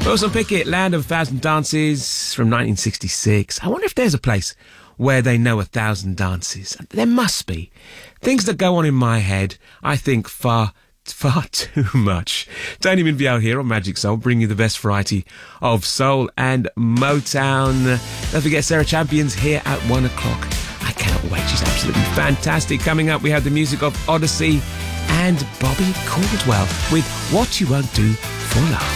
Wilson Pickett, Land of 1,000 Dances from 1966. I wonder if there's a place where they know 1,000 dances. There must be. Things that go on in my head, I think far too much. Tony Minviel here on Magic Soul, bringing you the best variety of soul and Motown. Don't forget Sarah Champion's here at 1 o'clock. I cannot wait. She's absolutely fantastic. Coming up, we have the music of Odyssey and Bobby Caldwell with What You Won't Do for Love.